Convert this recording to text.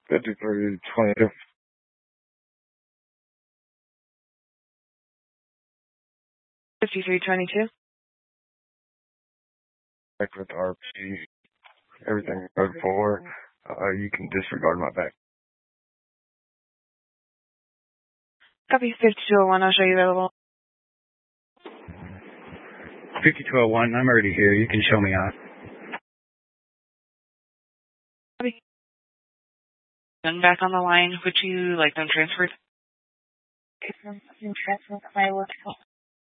5322. Back with RP. Everything code 4. You can disregard my back. Copy 5201. I'll show you available. 5201. I'm already here. You can show me out. Copy. Then back on the line. Would you like them transferred?